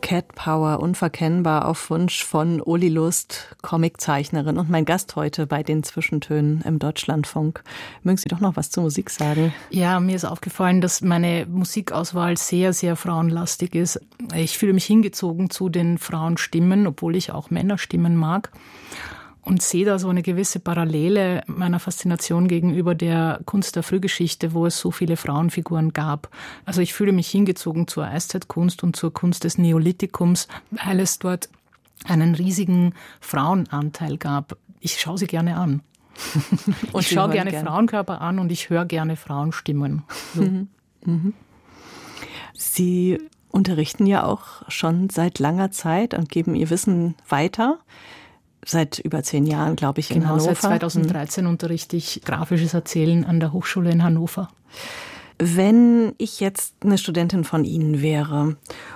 Cat Power, unverkennbar auf Wunsch von Uli Lust, Comiczeichnerin und mein Gast heute bei den Zwischentönen im Deutschlandfunk. Mögen Sie doch noch was zur Musik sagen? Ja, mir ist aufgefallen, dass meine Musikauswahl sehr, sehr frauenlastig ist. Ich fühle mich hingezogen zu den Frauenstimmen, obwohl ich auch Männerstimmen mag. Und sehe da so eine gewisse Parallele meiner Faszination gegenüber der Kunst der Frühgeschichte, wo es so viele Frauenfiguren gab. Also ich fühle mich hingezogen zur Eiszeitkunst und zur Kunst des Neolithikums, weil es dort einen riesigen Frauenanteil gab. Ich schaue sie gerne an. Und ich schaue gerne Frauenkörper an und ich höre gerne Frauenstimmen. So. Sie unterrichten ja auch schon seit langer Zeit und geben Ihr Wissen weiter. Seit über 10 Jahren, glaube ich, in Hannover. Seit 2013 unterrichte ich grafisches Erzählen an der Hochschule in Hannover. Wenn ich jetzt eine Studentin von Ihnen wäre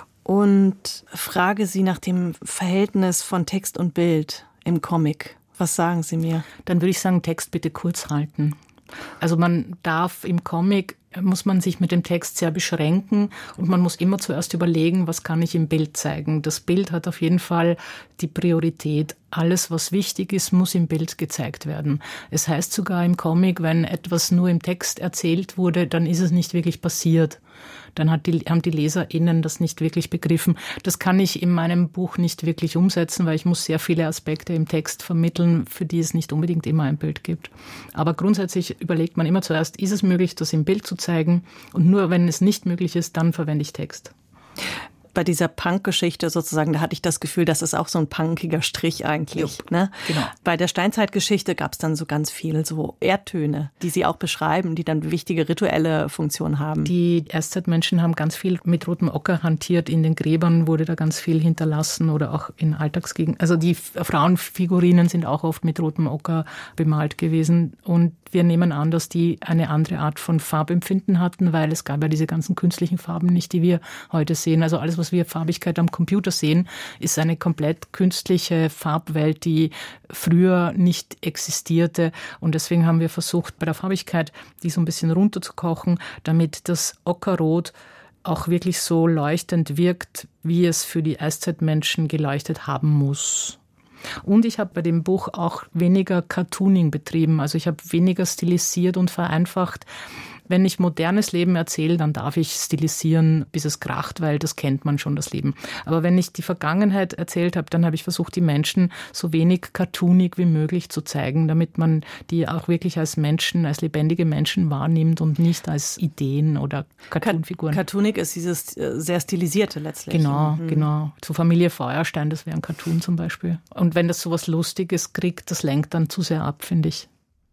und frage Sie nach dem Verhältnis von Text und Bild im Comic, was sagen Sie mir? Dann würde ich sagen, Text bitte kurz halten. Also man darf im Comic, muss man sich mit dem Text sehr beschränken und man muss immer zuerst überlegen, was kann ich im Bild zeigen. Das Bild hat auf jeden Fall die Priorität. Alles, was wichtig ist, muss im Bild gezeigt werden. Es heißt sogar im Comic, wenn etwas nur im Text erzählt wurde, dann ist es nicht wirklich passiert. Dann haben die LeserInnen das nicht wirklich begriffen. Das kann ich in meinem Buch nicht wirklich umsetzen, weil ich muss sehr viele Aspekte im Text vermitteln, für die es nicht unbedingt immer ein Bild gibt. Aber grundsätzlich überlegt man immer zuerst, ist es möglich, das im Bild zu zeigen? Und nur wenn es nicht möglich ist, dann verwende ich Text. Bei dieser Punk-Geschichte sozusagen, da hatte ich das Gefühl, das ist auch so ein punkiger Strich eigentlich. Ne? Genau. Bei der Steinzeitgeschichte gab es dann so ganz viel so Erdtöne, die Sie auch beschreiben, die dann wichtige rituelle Funktion haben. Die Erstzeitmenschen haben ganz viel mit rotem Ocker hantiert. In den Gräbern wurde da ganz viel hinterlassen oder auch in Alltagsgegenden. Also die Frauenfigurinen sind auch oft mit rotem Ocker bemalt gewesen. Und wir nehmen an, dass die eine andere Art von Farbempfinden hatten, weil es gab ja diese ganzen künstlichen Farben nicht, die wir heute sehen. Also alles, was wir Farbigkeit am Computer sehen, ist eine komplett künstliche Farbwelt, die früher nicht existierte. Und deswegen haben wir versucht, bei der Farbigkeit die so ein bisschen runterzukochen, damit das Ockerrot auch wirklich so leuchtend wirkt, wie es für die Eiszeitmenschen geleuchtet haben muss. Und ich habe bei dem Buch auch weniger Cartooning betrieben. Also ich habe weniger stilisiert und vereinfacht. Wenn ich modernes Leben erzähle, dann darf ich stilisieren, bis es kracht, weil das kennt man schon, das Leben. Aber wenn ich die Vergangenheit erzählt habe, dann habe ich versucht, die Menschen so wenig cartoonig wie möglich zu zeigen, damit man die auch wirklich als Menschen, als lebendige Menschen wahrnimmt und nicht als Ideen oder Cartoonfiguren. Cartoonig ist dieses sehr stilisierte letztlich. Genau. Zu Familie Feuerstein, das wäre ein Cartoon zum Beispiel. Und wenn das so was Lustiges kriegt, das lenkt dann zu sehr ab, finde ich.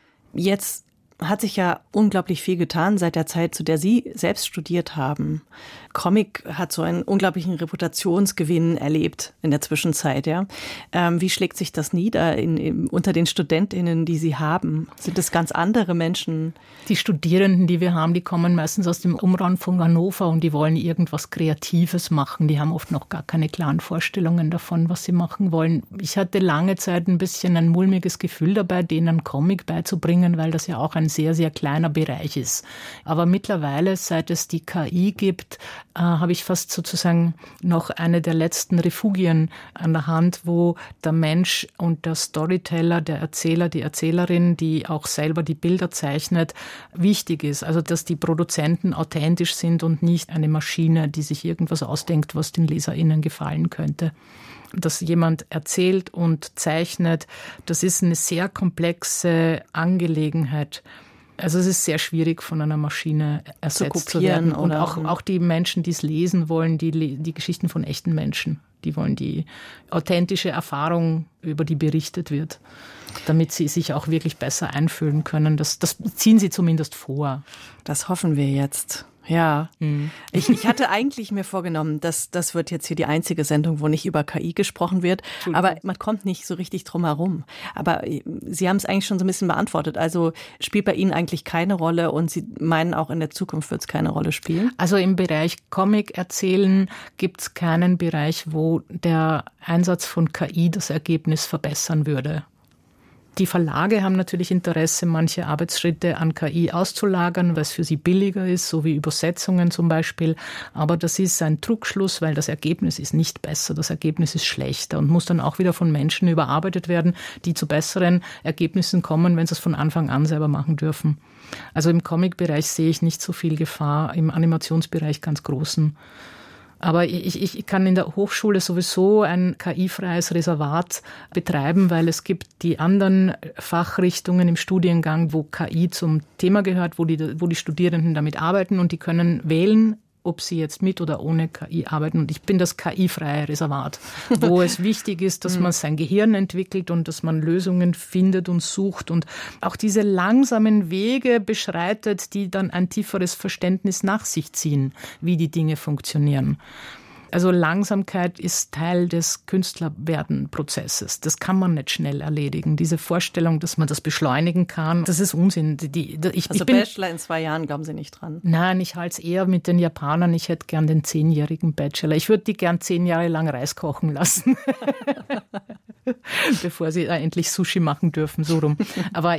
Jetzt hat sich ja unglaublich viel getan seit der Zeit, zu der Sie selbst studiert haben. Comic hat so einen unglaublichen Reputationsgewinn erlebt in der Zwischenzeit. Ja? Wie schlägt sich das nieder unter den StudentInnen, die Sie haben? Sind es ganz andere Menschen? Die Studierenden, die wir haben, die kommen meistens aus dem Umraum von Hannover und die wollen irgendwas Kreatives machen. Die haben oft noch gar keine klaren Vorstellungen davon, was sie machen wollen. Ich hatte lange Zeit ein bisschen ein mulmiges Gefühl dabei, denen Comic beizubringen, weil das ja auch ein sehr, sehr kleiner Bereich ist. Aber mittlerweile, seit es die KI gibt, habe ich fast sozusagen noch eine der letzten Refugien an der Hand, wo der Mensch und der Storyteller, der Erzähler, die Erzählerin, die auch selber die Bilder zeichnet, wichtig ist. Also, dass die Produzenten authentisch sind und nicht eine Maschine, die sich irgendwas ausdenkt, was den LeserInnen gefallen könnte. Dass jemand erzählt und zeichnet, das ist eine sehr komplexe Angelegenheit. Also es ist sehr schwierig, von einer Maschine ersetzt zu werden. Und auch die Menschen, die es lesen wollen, die Geschichten von echten Menschen, die wollen die authentische Erfahrung, über die berichtet wird, damit sie sich auch wirklich besser einfühlen können. Das ziehen sie zumindest vor. Das hoffen wir jetzt. Ja, ich hatte eigentlich mir vorgenommen, dass das wird jetzt hier die einzige Sendung, wo nicht über KI gesprochen wird, aber man kommt nicht so richtig drum herum. Aber Sie haben es eigentlich schon so ein bisschen beantwortet, also spielt bei Ihnen eigentlich keine Rolle und Sie meinen auch in der Zukunft wird es keine Rolle spielen? Also im Bereich Comic erzählen gibt es keinen Bereich, wo der Einsatz von KI das Ergebnis verbessern würde. Die Verlage haben natürlich Interesse, manche Arbeitsschritte an KI auszulagern, weil es für sie billiger ist, so wie Übersetzungen zum Beispiel. Aber das ist ein Trugschluss, weil das Ergebnis ist nicht besser, das Ergebnis ist schlechter und muss dann auch wieder von Menschen überarbeitet werden, die zu besseren Ergebnissen kommen, wenn sie es von Anfang an selber machen dürfen. Also im Comic-Bereich sehe ich nicht so viel Gefahr, im Animationsbereich ganz großen. Aber ich kann in der Hochschule sowieso ein KI-freies Reservat betreiben, weil es gibt die anderen Fachrichtungen im Studiengang, wo KI zum Thema gehört, wo die Studierenden damit arbeiten und die können wählen, ob sie jetzt mit oder ohne KI arbeiten. Und ich bin das KI-freie Reservat, wo es wichtig ist, dass man sein Gehirn entwickelt und dass man Lösungen findet und sucht und auch diese langsamen Wege beschreitet, die dann ein tieferes Verständnis nach sich ziehen, wie die Dinge funktionieren. Also Langsamkeit ist Teil des Künstlerwerden-Prozesses. Das kann man nicht schnell erledigen. Diese Vorstellung, dass man das beschleunigen kann, das ist Unsinn. Bachelor in 2 Jahren, glauben Sie nicht dran? Nein, ich halte es eher mit den Japanern. Ich hätte gern den 10-jährigen Bachelor. Ich würde die gern 10 Jahre lang Reis kochen lassen, bevor sie endlich Sushi machen dürfen, so rum. Aber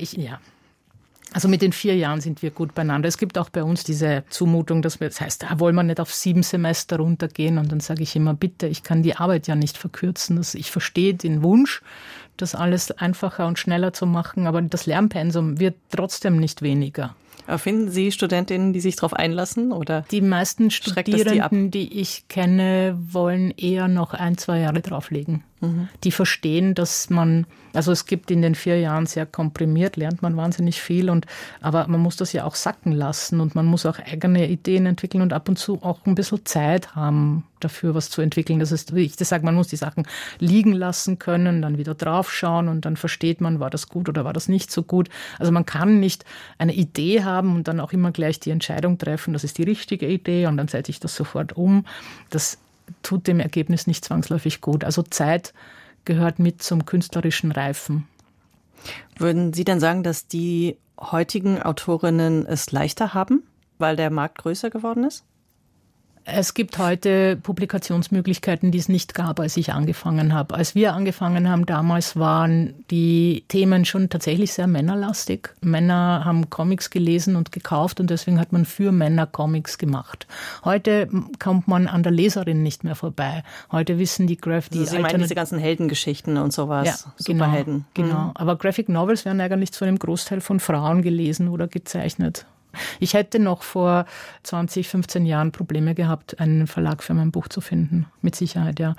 also mit den 4 Jahren sind wir gut beieinander. Es gibt auch bei uns diese Zumutung, das heißt, da wollen wir nicht auf 7 Semester runtergehen. Und dann sage ich immer, bitte, ich kann die Arbeit ja nicht verkürzen. Ich verstehe den Wunsch, das alles einfacher und schneller zu machen, aber das Lernpensum wird trotzdem nicht weniger. Aber finden Sie Studentinnen, die sich darauf einlassen? Oder die meisten Studierenden, die ich kenne, wollen eher noch 1-2 Jahre drauflegen. Die verstehen, dass also es gibt in den 4 Jahren sehr komprimiert, lernt man wahnsinnig viel, aber man muss das ja auch sacken lassen und man muss auch eigene Ideen entwickeln und ab und zu auch ein bisschen Zeit haben, dafür was zu entwickeln. Das ist, wie ich das sage, man muss die Sachen liegen lassen können, dann wieder draufschauen und dann versteht man, war das gut oder war das nicht so gut. Also man kann nicht eine Idee haben und dann auch immer gleich die Entscheidung treffen, das ist die richtige Idee und dann setze ich das sofort um. Das tut dem Ergebnis nicht zwangsläufig gut. Also Zeit gehört mit zum künstlerischen Reifen. Würden Sie denn sagen, dass die heutigen Autorinnen es leichter haben, weil der Markt größer geworden ist? Es gibt heute Publikationsmöglichkeiten, die es nicht gab, als ich angefangen habe. Als wir angefangen haben, damals waren die Themen schon tatsächlich sehr männerlastig. Männer haben Comics gelesen und gekauft und deswegen hat man für Männer Comics gemacht. Heute kommt man an der Leserin nicht mehr vorbei. Heute wissen die Sie meinen diese ganzen Heldengeschichten und sowas, ja, Superhelden. Genau. Aber Graphic Novels werden eigentlich zu einem Großteil von Frauen gelesen oder gezeichnet. Ich hätte noch vor 20, 15 Jahren Probleme gehabt, einen Verlag für mein Buch zu finden. Mit Sicherheit, ja.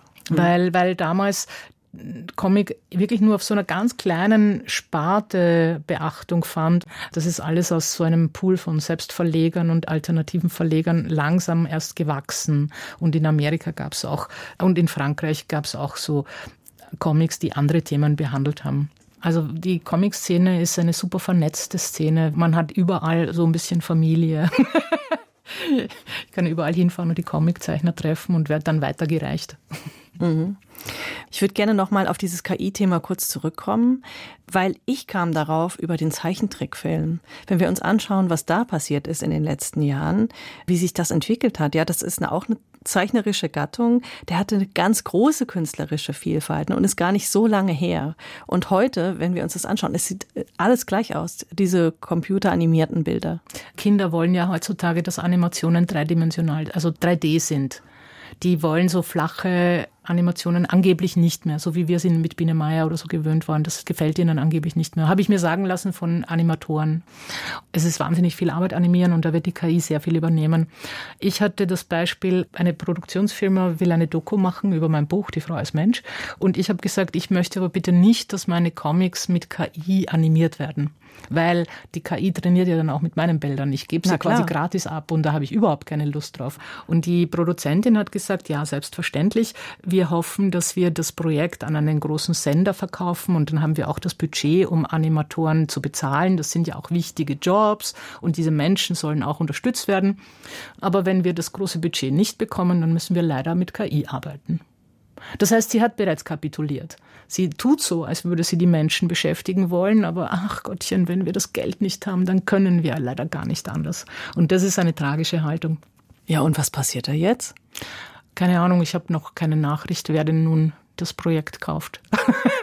Weil damals Comic wirklich nur auf so einer ganz kleinen Sparte Beachtung fand. Das ist alles aus so einem Pool von Selbstverlegern und alternativen Verlegern langsam erst gewachsen. Und in Amerika gab es auch, und in Frankreich gab es auch so Comics, die andere Themen behandelt haben. Also die Comic-Szene ist eine super vernetzte Szene. Man hat überall so ein bisschen Familie. Ich kann überall hinfahren und die Comiczeichner treffen und werde dann weitergereicht. Ich würde gerne noch mal auf dieses KI-Thema kurz zurückkommen, weil ich kam darauf über den Zeichentrickfilm. Wenn wir uns anschauen, was da passiert ist in den letzten Jahren, wie sich das entwickelt hat, ja, das ist auch eine zeichnerische Gattung, der hatte eine ganz große künstlerische Vielfalt und ist gar nicht so lange her. Und heute, wenn wir uns das anschauen, es sieht alles gleich aus, diese computeranimierten Bilder. Kinder wollen ja heutzutage, dass Animationen dreidimensional, also 3D sind. Die wollen so flache Animationen angeblich nicht mehr, so wie wir sie mit Biene Meier oder so gewöhnt waren. Das gefällt ihnen angeblich nicht mehr. Habe ich mir sagen lassen von Animatoren. Es ist wahnsinnig viel Arbeit animieren und da wird die KI sehr viel übernehmen. Ich hatte das Beispiel, eine Produktionsfirma will eine Doku machen über mein Buch, Die Frau als Mensch. Und ich habe gesagt, ich möchte aber bitte nicht, dass meine Comics mit KI animiert werden. Weil die KI trainiert ja dann auch mit meinen Bildern. Ich gebe sie quasi gratis ab und da habe ich überhaupt keine Lust drauf. Und die Produzentin hat gesagt, ja, selbstverständlich. Wir hoffen, dass wir das Projekt an einen großen Sender verkaufen und dann haben wir auch das Budget, um Animatoren zu bezahlen. Das sind ja auch wichtige Jobs und diese Menschen sollen auch unterstützt werden. Aber wenn wir das große Budget nicht bekommen, dann müssen wir leider mit KI arbeiten. Das heißt, sie hat bereits kapituliert. Sie tut so, als würde sie die Menschen beschäftigen wollen, aber ach Gottchen, wenn wir das Geld nicht haben, dann können wir leider gar nicht anders. Und das ist eine tragische Haltung. Ja, und was passiert da jetzt? Keine Ahnung, ich habe noch keine Nachricht, wer denn nun das Projekt kauft.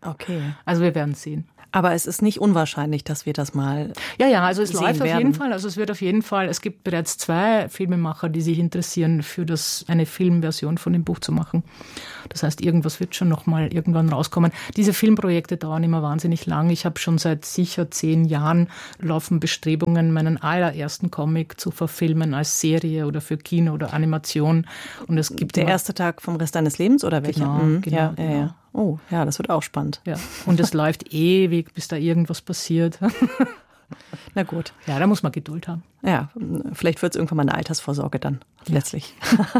Okay. Also wir werden sehen. Aber es ist nicht unwahrscheinlich, dass wir das mal Ja, also es läuft auf werden. jeden Fall. Also es wird auf jeden Fall, es gibt bereits 2 Filmemacher, die sich interessieren, für eine Filmversion von dem Buch zu machen. Das heißt, irgendwas wird schon noch mal irgendwann rauskommen. Diese Filmprojekte dauern immer wahnsinnig lang. Ich habe schon seit sicher 10 Jahren laufen Bestrebungen, meinen allerersten Comic zu verfilmen als Serie oder für Kino oder Animation. Und es gibt der erste Tag vom Rest deines Lebens oder welcher? Genau. Ja. Oh, ja, das wird auch spannend. Ja. Und es läuft ewig, bis da irgendwas passiert. Na gut. Ja, da muss man Geduld haben. Ja, vielleicht wird es irgendwann mal eine Altersvorsorge dann, letztlich.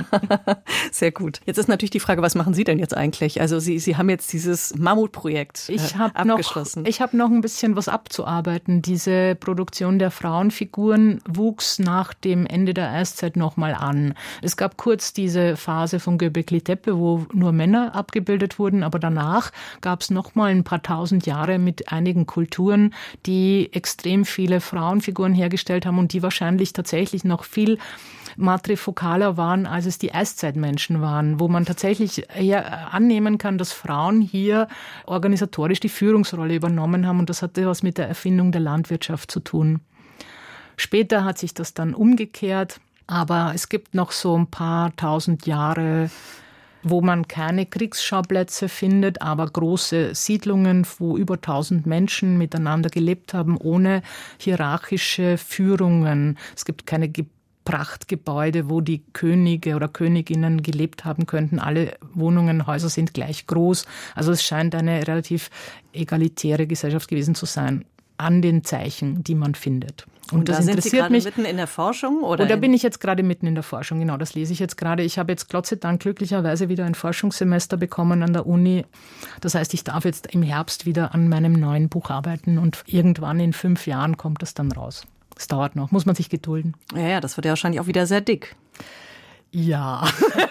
Sehr gut. Jetzt ist natürlich die Frage, was machen Sie denn jetzt eigentlich? Also Sie haben jetzt dieses Mammutprojekt abgeschlossen. Ich habe noch ein bisschen was abzuarbeiten. Diese Produktion der Frauenfiguren wuchs nach dem Ende der Eiszeit nochmal an. Es gab kurz diese Phase von Göbekli Tepe, wo nur Männer abgebildet wurden, aber danach gab es nochmal ein paar tausend Jahre mit einigen Kulturen, die extrem viele Frauenfiguren hergestellt haben und die wahrscheinlich tatsächlich noch viel matrifokaler waren, als es die Eiszeitmenschen waren, wo man tatsächlich eher annehmen kann, dass Frauen hier organisatorisch die Führungsrolle übernommen haben und das hatte was mit der Erfindung der Landwirtschaft zu tun. Später hat sich das dann umgekehrt, aber es gibt noch so ein paar tausend Jahre, wo man keine Kriegsschauplätze findet, aber große Siedlungen, wo über 1000 Menschen miteinander gelebt haben, ohne hierarchische Führungen. Es gibt keine Prachtgebäude, wo die Könige oder Königinnen gelebt haben könnten. Alle Wohnungen, Häuser sind gleich groß. Also es scheint eine relativ egalitäre Gesellschaft gewesen zu sein, an den Zeichen, die man findet. Und das interessiert mich. Mitten in der Forschung? Oder? Und da bin ich jetzt gerade mitten in der Forschung, genau, das lese ich jetzt gerade. Ich habe jetzt Gott sei Dank glücklicherweise wieder ein Forschungssemester bekommen an der Uni. Das heißt, ich darf jetzt im Herbst wieder an meinem neuen Buch arbeiten und irgendwann in 5 Jahren kommt das dann raus. Es dauert noch, muss man sich gedulden. Ja, das wird ja wahrscheinlich auch wieder sehr dick. Ja,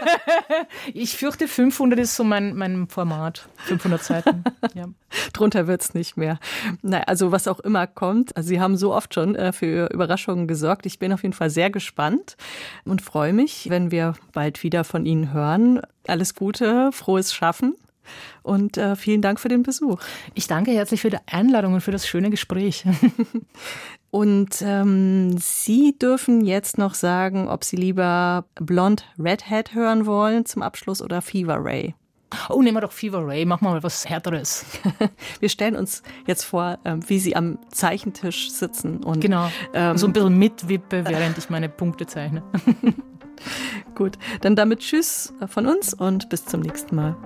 ich fürchte 500 ist so mein Format, 500 Seiten. Ja. Drunter wird's nicht mehr. Naja, also was auch immer kommt, also Sie haben so oft schon für Überraschungen gesorgt. Ich bin auf jeden Fall sehr gespannt und freue mich, wenn wir bald wieder von Ihnen hören. Alles Gute, frohes Schaffen und vielen Dank für den Besuch. Ich danke herzlich für die Einladung und für das schöne Gespräch. Und Sie dürfen jetzt noch sagen, ob Sie lieber Blonde Redhead hören wollen zum Abschluss oder Fever Ray. Oh, nehmen wir doch Fever Ray, machen wir mal was Härteres. Wir stellen uns jetzt vor, wie Sie am Zeichentisch sitzen. Und, genau, so ein bisschen mitwippe, während ich meine Punkte zeichne. Gut, dann damit Tschüss von uns und bis zum nächsten Mal.